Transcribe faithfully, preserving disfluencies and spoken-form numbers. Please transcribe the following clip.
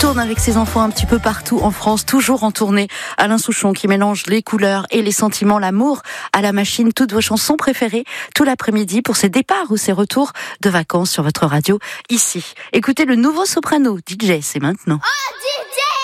tourne avec ses enfants un petit peu partout en France, toujours en tournée. Alain Souchon qui mélange les couleurs et les sentiments, l'amour à la machine, toutes vos chansons préférées tout l'après-midi pour ses départs ou ses retours de vacances sur votre radio ici. Écoutez le nouveau soprano, D J, c'est maintenant. Oh, D J!